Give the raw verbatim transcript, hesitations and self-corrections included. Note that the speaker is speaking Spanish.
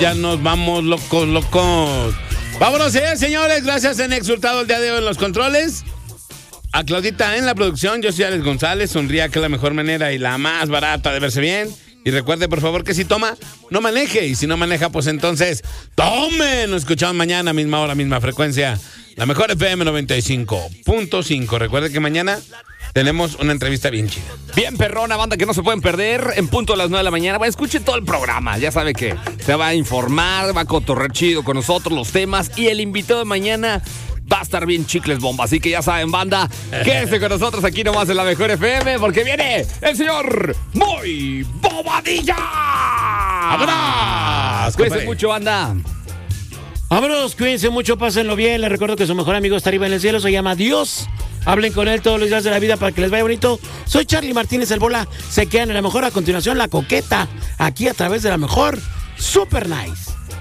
Ya nos vamos locos, locos. Vámonos, eh, señores. Gracias en Exhurtado el día de hoy en los controles. A Claudita en la producción. Yo soy Alex González. Sonría, que es la mejor manera y la más barata de verse bien. Y recuerde, por favor, que si toma, no maneje. Y si no maneja, pues entonces, tome. Nos escuchamos mañana, misma hora, misma frecuencia. La mejor F M noventa y cinco punto cinco. Recuerde que mañana tenemos una entrevista bien chida. Bien perrona, banda, que no se pueden perder. En punto a las nueve de la mañana. Va, escuche todo el programa. Ya sabe que se va a informar, va a cotorrear chido con nosotros los temas. Y el invitado de mañana va a estar bien chicles bomba. Así que ya saben, banda, quédense con nosotros aquí nomás en la mejor F M, porque viene el señor Muy Bobadilla. ¡Vámonos! Cuídense mucho, banda. Vámonos, cuídense mucho, pásenlo bien. Les recuerdo que su mejor amigo está arriba en el cielo, se llama Dios. Hablen con él todos los días de la vida para que les vaya bonito. Soy Charlie Martínez, el Bola. Se quedan en la mejor. A continuación, la coqueta. Aquí a través de la mejor Super Nice.